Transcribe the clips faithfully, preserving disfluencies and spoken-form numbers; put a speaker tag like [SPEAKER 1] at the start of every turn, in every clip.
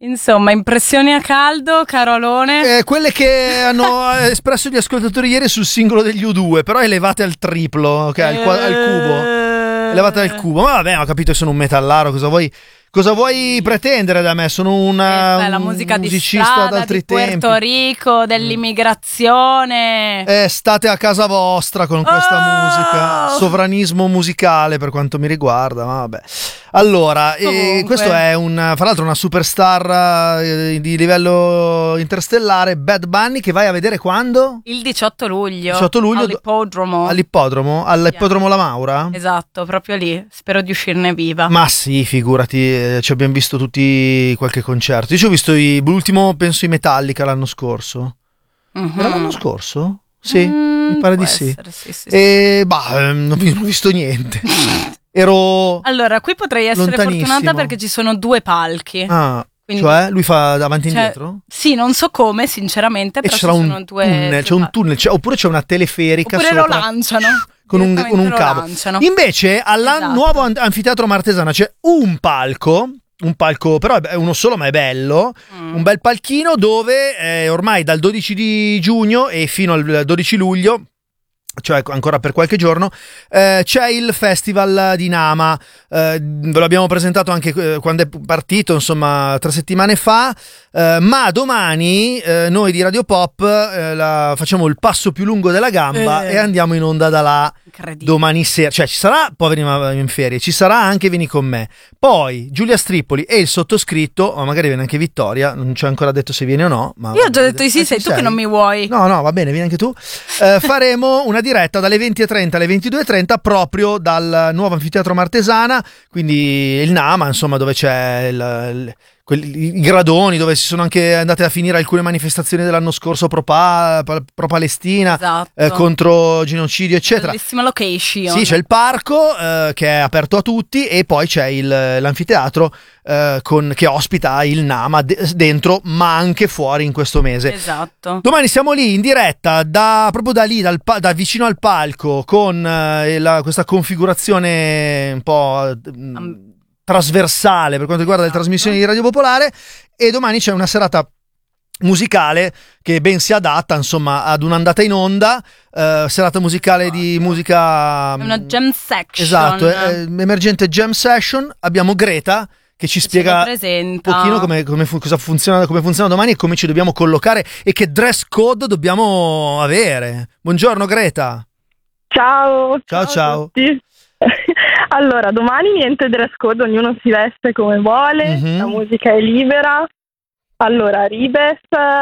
[SPEAKER 1] Insomma, impressioni a caldo, Carolone?
[SPEAKER 2] Eh, quelle che hanno espresso gli ascoltatori ieri sul singolo degli U due, però elevate al triplo, ok, al, qua- al cubo. Elevate al cubo. Ma vabbè, ho capito che sono un metallaro, cosa vuoi... Cosa vuoi pretendere da me? Sono una,
[SPEAKER 1] eh, la musica
[SPEAKER 2] un
[SPEAKER 1] di
[SPEAKER 2] musicista
[SPEAKER 1] strada,
[SPEAKER 2] d'altri
[SPEAKER 1] di Puerto
[SPEAKER 2] tempi.
[SPEAKER 1] Rico, dell'immigrazione.
[SPEAKER 2] Eh, state a casa vostra con questa
[SPEAKER 1] Oh!
[SPEAKER 2] musica. Sovranismo musicale per quanto mi riguarda, ma vabbè. Allora, eh, questo è un, fra l'altro una superstar eh, di livello interstellare, Bad Bunny, che vai a vedere quando?
[SPEAKER 1] Il diciotto luglio.
[SPEAKER 2] diciotto luglio
[SPEAKER 1] all'ippodromo.
[SPEAKER 2] All'ippodromo? All'ippodromo La Maura?
[SPEAKER 1] Esatto, proprio lì. Spero di uscirne viva.
[SPEAKER 2] Ma sì, figurati, eh, ci abbiamo visto tutti qualche concerto. Io ci ho visto i, l'ultimo, penso, i Metallica l'anno scorso.
[SPEAKER 1] Mm-hmm.
[SPEAKER 2] Era l'anno scorso? Sì,
[SPEAKER 1] mm,
[SPEAKER 2] mi pare di
[SPEAKER 1] essere,
[SPEAKER 2] sì.
[SPEAKER 1] sì, sì,
[SPEAKER 2] E bah, non ho visto niente. Ero
[SPEAKER 1] allora, qui potrei essere fortunata perché ci sono due palchi.
[SPEAKER 2] Ah,
[SPEAKER 1] quindi,
[SPEAKER 2] cioè lui fa davanti e
[SPEAKER 1] cioè,
[SPEAKER 2] indietro?
[SPEAKER 1] Sì, non so come, sinceramente,
[SPEAKER 2] E
[SPEAKER 1] però
[SPEAKER 2] ci
[SPEAKER 1] ci
[SPEAKER 2] sarà
[SPEAKER 1] sono
[SPEAKER 2] un
[SPEAKER 1] due,
[SPEAKER 2] tunnel,
[SPEAKER 1] due
[SPEAKER 2] c'è un tunnel, c'è, oppure c'è una teleferica
[SPEAKER 1] oppure
[SPEAKER 2] sopra.
[SPEAKER 1] lo lanciano.
[SPEAKER 2] Con un, con un
[SPEAKER 1] lo
[SPEAKER 2] cavo.
[SPEAKER 1] lanciano.
[SPEAKER 2] Invece, al
[SPEAKER 1] Esatto.
[SPEAKER 2] nuovo an- anfiteatro Martesana c'è un palco. Un palco, però è uno solo, ma è bello.
[SPEAKER 1] Mm.
[SPEAKER 2] Un bel palchino dove eh, ormai dal dodici di giugno e fino al dodici luglio, cioè ancora per qualche giorno, eh, c'è il festival di Nama. Eh, ve lo abbiamo presentato anche eh, quando è partito, insomma, tre settimane fa. Eh, ma domani eh, noi di Radio Pop eh, la, facciamo il passo più lungo della gamba
[SPEAKER 1] Eh.
[SPEAKER 2] e andiamo in onda da là domani sera. Cioè ci sarà Poveri ma in ferie, ci sarà anche Vieni con me. Poi Giulia Strippoli e il sottoscritto, ma magari viene anche Vittoria, non ci ho ancora detto se viene o no. Ma
[SPEAKER 1] io ho già detto di sì,
[SPEAKER 2] eh,
[SPEAKER 1] sei tu
[SPEAKER 2] sei?
[SPEAKER 1] che non mi vuoi.
[SPEAKER 2] No, no, va bene, vieni anche tu. Eh, faremo una diretta dalle venti e trenta alle ventidue e trenta proprio dal nuovo anfiteatro Martesana, quindi il Nama, insomma, dove c'è il, il, quelli, i gradoni, dove si sono anche andate a finire alcune manifestazioni dell'anno scorso pro, pa, pro Palestina,
[SPEAKER 1] esatto.
[SPEAKER 2] eh, contro genocidio, eccetera.
[SPEAKER 1] Bellissima location.
[SPEAKER 2] Sì, c'è il parco eh, che è aperto a tutti e poi c'è il, l'anfiteatro eh, con, che ospita il Nama de- dentro, ma anche fuori in questo mese.
[SPEAKER 1] Esatto.
[SPEAKER 2] Domani siamo lì in diretta da proprio da lì, dal, da vicino al palco, con eh, la, questa configurazione un po' mh,
[SPEAKER 1] um,
[SPEAKER 2] trasversale per quanto riguarda le trasmissioni di Radio Popolare, e domani c'è una serata musicale che ben si adatta, insomma, ad un'andata in onda, eh, serata musicale di musica,
[SPEAKER 1] è una jam section.
[SPEAKER 2] esatto, eh, emergente jam session. Abbiamo Greta che ci spiega un pochino come, come fu, cosa funziona, come funziona domani e come ci dobbiamo collocare e che dress code dobbiamo avere. Buongiorno Greta.
[SPEAKER 3] Ciao.
[SPEAKER 2] Ciao ciao. ciao.
[SPEAKER 3] A tutti. Allora, domani niente dress code, ognuno si veste come vuole, mm-hmm. La musica è libera. Allora, a Ribes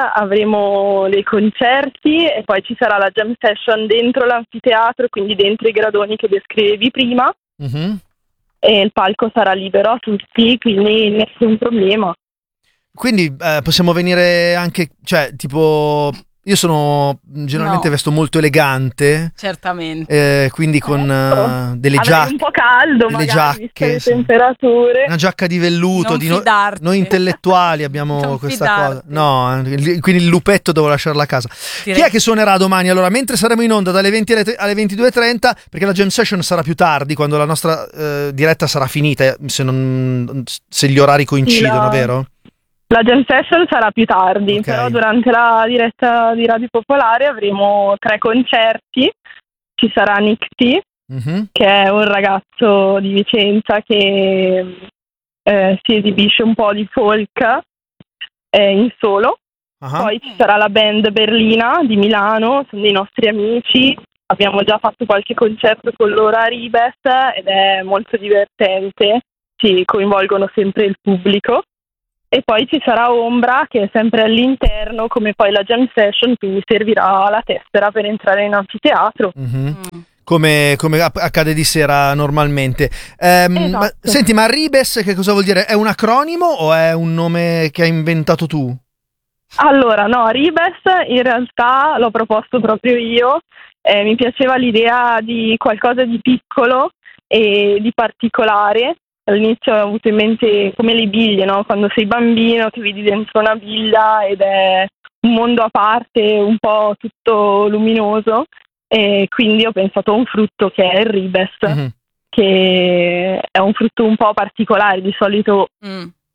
[SPEAKER 3] avremo dei concerti e poi ci sarà la jam session dentro l'anfiteatro, quindi dentro i gradoni che descrivevi prima.
[SPEAKER 2] Mm-hmm.
[SPEAKER 3] E il palco sarà libero a tutti, quindi nessun problema.
[SPEAKER 2] Quindi eh, possiamo venire anche, cioè, tipo... Io sono generalmente
[SPEAKER 1] no.
[SPEAKER 2] vesto molto elegante,
[SPEAKER 1] certamente,
[SPEAKER 2] eh, quindi con
[SPEAKER 3] ecco.
[SPEAKER 2] uh, delle
[SPEAKER 3] Avrei
[SPEAKER 2] giacche,
[SPEAKER 3] un po' caldo,
[SPEAKER 2] delle
[SPEAKER 3] magari,
[SPEAKER 2] giacche,
[SPEAKER 3] le
[SPEAKER 2] sì.
[SPEAKER 3] temperature.
[SPEAKER 2] Una giacca di velluto.
[SPEAKER 1] Non
[SPEAKER 2] di no, noi intellettuali abbiamo
[SPEAKER 1] non
[SPEAKER 2] questa
[SPEAKER 1] fidarti.
[SPEAKER 2] cosa. No, quindi il lupetto devo lasciarla a casa. Direi. Chi è che suonerà domani? Allora, mentre saremo in onda dalle venti alle ventidue e trenta, perché la jam session sarà più tardi, quando la nostra eh, diretta sarà finita, se, non, se gli orari coincidono, sì, vero?
[SPEAKER 3] La jam session sarà più tardi, okay. Però durante la diretta di Radio Popolare avremo tre concerti. Ci sarà Nick T, mm-hmm. che è un ragazzo di Vicenza che eh, si esibisce un po' di folk eh, in solo. Uh-huh. Poi ci sarà la band Berlina di Milano, sono dei nostri amici. Abbiamo già fatto qualche concerto con loro a Ribes ed è molto divertente, si coinvolgono sempre il pubblico. E poi ci sarà Ombra, che è sempre all'interno, come poi la jam session, quindi servirà la tessera per entrare in anfiteatro.
[SPEAKER 2] Mm-hmm. Mm. Come, come accade di sera normalmente. Ehm,
[SPEAKER 3] esatto.
[SPEAKER 2] ma, senti, ma Ribes che cosa vuol dire? È un acronimo o è un nome che hai inventato tu?
[SPEAKER 3] Allora, no, Ribes in realtà l'ho proposto proprio io. Eh, mi piaceva l'idea di qualcosa di piccolo e di particolare. All'inizio ho avuto in mente come le biglie, no? Quando sei bambino che vedi dentro una biglia ed è un mondo a parte, un po' tutto luminoso, e quindi ho pensato a un frutto che è il Ribes, mm-hmm. che è un frutto un po' particolare, di solito
[SPEAKER 1] mm.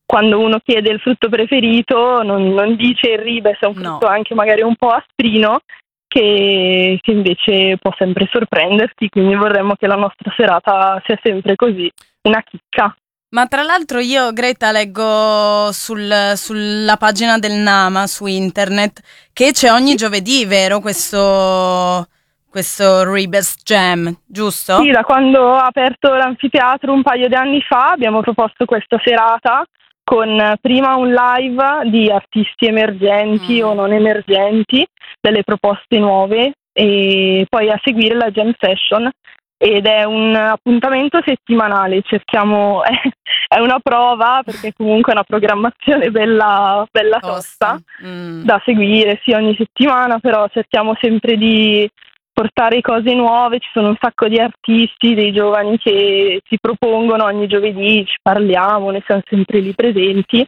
[SPEAKER 3] quando uno chiede il frutto preferito non, non dice il ribes, è un frutto no. anche magari un po' asprino, che, che invece può sempre sorprenderti, quindi vorremmo che la nostra serata sia sempre così, una chicca.
[SPEAKER 1] Ma tra l'altro io, Greta, leggo sul, sulla pagina del Nama su internet che c'è ogni giovedì, vero, questo, questo Ribes Jam, giusto?
[SPEAKER 3] Sì, da quando ha aperto l'anfiteatro un paio di anni fa abbiamo proposto questa serata con prima un live di artisti emergenti mm. o non emergenti, delle proposte nuove, e poi a seguire la jam session, ed è un appuntamento settimanale. Cerchiamo, è una prova perché comunque è una programmazione bella, bella tosta mm. da seguire, sì, ogni settimana, però cerchiamo sempre di portare cose nuove. Ci sono un sacco di artisti, dei giovani che si propongono ogni giovedì, ci parliamo, ne siamo sempre lì presenti,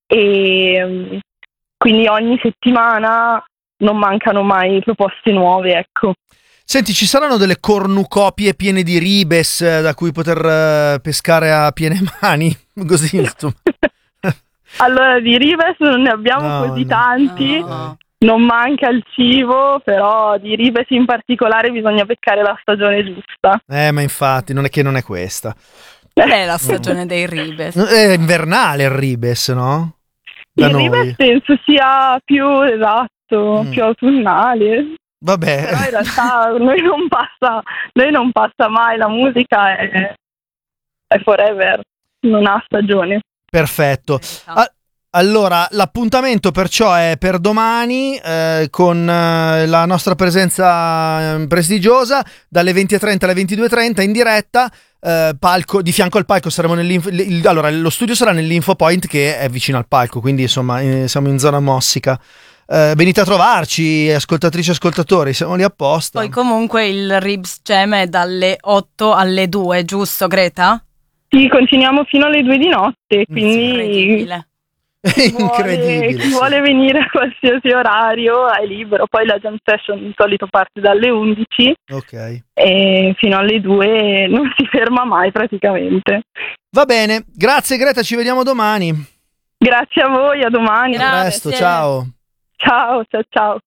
[SPEAKER 3] e quindi ogni settimana non mancano mai proposte nuove, ecco.
[SPEAKER 2] Senti, ci saranno delle cornucopie piene di ribes da cui poter pescare a piene mani? Così, insomma.
[SPEAKER 3] Allora, di ribes non ne abbiamo no, così no. tanti. No. Non manca il cibo, però di ribes in particolare bisogna beccare la stagione giusta.
[SPEAKER 2] Eh, ma infatti, non è che non è questa.
[SPEAKER 1] Qual è la stagione dei ribes?
[SPEAKER 2] È invernale il ribes, no? Da
[SPEAKER 3] il
[SPEAKER 2] noi.
[SPEAKER 3] ribes penso sia più esatto, mm. più autunnale.
[SPEAKER 2] Vabbè.
[SPEAKER 3] Però in realtà noi non passa, noi non passa mai, la musica è, è forever, non ha stagione.
[SPEAKER 2] Perfetto. A- allora, l'appuntamento perciò è per domani eh, con eh, la nostra presenza eh, prestigiosa dalle venti e trenta alle ventidue e trenta in diretta. Eh, palco, di fianco al palco saremo nell'info, il, allora lo studio sarà nell'Info Point che è vicino al palco, quindi insomma eh, siamo in zona Mossica. Uh, venite a trovarci, ascoltatrici e ascoltatori, siamo lì apposta.
[SPEAKER 1] Poi comunque il Ribs Jam è dalle otto alle due, giusto Greta?
[SPEAKER 3] Sì, continuiamo fino alle due di notte, quindi
[SPEAKER 1] incredibile.
[SPEAKER 3] Chi vuole, incredibile, chi sì. vuole venire a qualsiasi orario è libero. Poi la jam session di solito parte dalle undici,
[SPEAKER 2] ok,
[SPEAKER 3] e fino alle due non si ferma mai praticamente.
[SPEAKER 2] Va bene, grazie Greta, ci vediamo domani.
[SPEAKER 3] Grazie a voi, a domani.
[SPEAKER 2] A presto, ciao.
[SPEAKER 3] Ciao, ciao, ciao.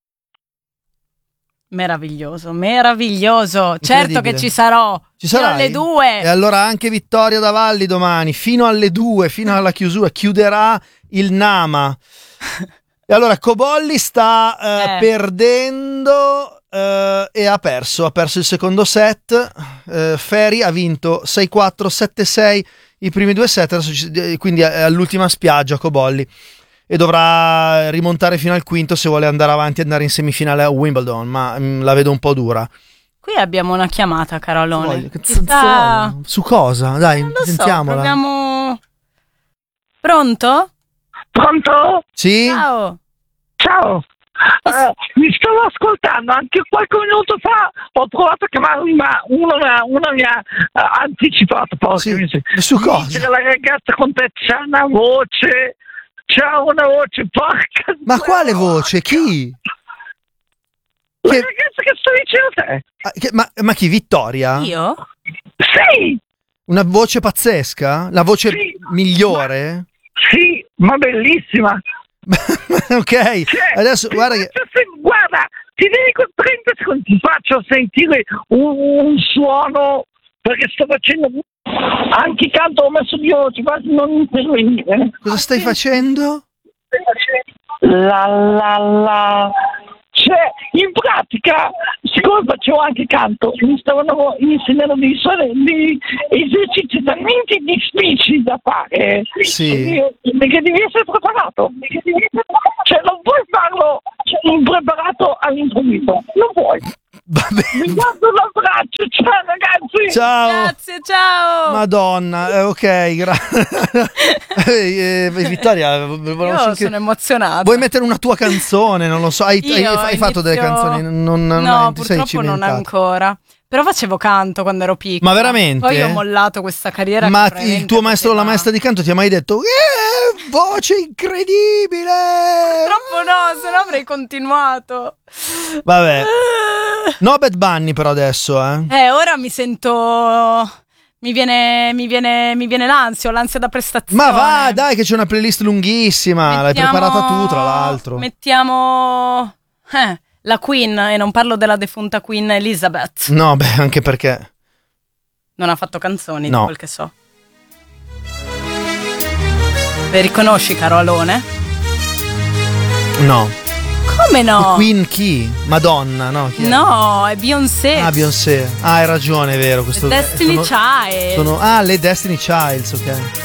[SPEAKER 1] Meraviglioso, meraviglioso. Certo che ci sarò.
[SPEAKER 2] Ci sarai?
[SPEAKER 1] Fino alle due.
[SPEAKER 2] E allora anche Vittoria Davalli domani, fino alle due, fino alla chiusura, chiuderà il Nama. E allora Cobolli sta eh, eh. perdendo eh, e ha perso, ha perso il secondo set. Eh, Ferri ha vinto sei quattro, sette sei i primi due set, adesso ci, quindi è all'ultima spiaggia Cobolli. E dovrà rimontare fino al quinto se vuole andare avanti e andare in semifinale a Wimbledon, ma mh, la vedo un po' dura.
[SPEAKER 1] Qui abbiamo una chiamata, Carolone.
[SPEAKER 2] Che sta... Su cosa? Dai,
[SPEAKER 1] non lo
[SPEAKER 2] sentiamola.
[SPEAKER 1] So, proviamo... Pronto?
[SPEAKER 4] Pronto?
[SPEAKER 2] Sì?
[SPEAKER 1] Ciao.
[SPEAKER 4] Ciao. Uh, mi stavo ascoltando, anche qualche minuto fa ho provato a chiamarmi, ma uno mi ha, uno mi ha uh, anticipato.
[SPEAKER 2] Sì. Su cosa?
[SPEAKER 4] La ragazza con te c'ha una voce... C'ha una voce, porca.
[SPEAKER 2] Ma quale voce? Chi?
[SPEAKER 4] La che... ragazza che sto dicendo te.
[SPEAKER 2] Ah, che, ma, ma chi? Vittoria?
[SPEAKER 1] Io?
[SPEAKER 4] Sì.
[SPEAKER 2] Una voce pazzesca? La voce sì, migliore?
[SPEAKER 4] Ma, sì, ma bellissima.
[SPEAKER 2] Ok, cioè, adesso guarda che...
[SPEAKER 4] Guarda, ti dedico trenta secondi, ti faccio sentire un, un suono, perché sto facendo... Anche canto ho messo di oggi, ma non intervenire.
[SPEAKER 2] Cosa stai facendo?
[SPEAKER 4] La la la. Cioè, in pratica, siccome facevo anche canto, mi stavano insegnando dei, dei esercizi talmente difficili da fare.
[SPEAKER 2] Sì.
[SPEAKER 4] Perché devi essere preparato. Cioè, non puoi farlo impreparato all'improvviso. Non puoi.
[SPEAKER 2] Vabbè.
[SPEAKER 4] Mi guardo l'abbraccio, ciao ragazzi.
[SPEAKER 2] Ciao.
[SPEAKER 1] Grazie, ciao.
[SPEAKER 2] Madonna, eh, ok, grazie. eh, eh, Vittoria,
[SPEAKER 1] io sono che... emozionata.
[SPEAKER 2] Vuoi mettere una tua canzone? Non lo so. Hai, hai, hai inizio... fatto delle canzoni? Non,
[SPEAKER 1] no,
[SPEAKER 2] non
[SPEAKER 1] purtroppo non ancora. Però facevo canto quando ero piccola.
[SPEAKER 2] Ma veramente?
[SPEAKER 1] Poi ho mollato questa carriera.
[SPEAKER 2] Ma il tuo maestro o la maestra di canto ti ha mai detto eh, voce incredibile?
[SPEAKER 1] Purtroppo no, se no avrei continuato.
[SPEAKER 2] Vabbè. No Bad Bunny però adesso, eh.
[SPEAKER 1] Eh, ora mi sento... Mi viene, mi viene, mi viene l'ansia, ho l'ansia da prestazione.
[SPEAKER 2] Ma va, dai, che c'è una playlist lunghissima. Mettiamo, l'hai preparata tu, tra l'altro.
[SPEAKER 1] Mettiamo eh, la Queen, e non parlo della defunta Queen Elizabeth.
[SPEAKER 2] No, beh, anche perché
[SPEAKER 1] non ha fatto canzoni,
[SPEAKER 2] no.
[SPEAKER 1] di quel che so. Le riconosci, caro Alone?
[SPEAKER 2] No.
[SPEAKER 1] Come no?
[SPEAKER 2] Queen chi? Madonna, no? Chi è?
[SPEAKER 1] No, è Beyoncé.
[SPEAKER 2] Ah, Beyoncé. Ah, hai ragione, è vero. Questo
[SPEAKER 1] Destiny
[SPEAKER 2] sono,
[SPEAKER 1] Child.
[SPEAKER 2] Sono, ah, le Destiny Childs, ok.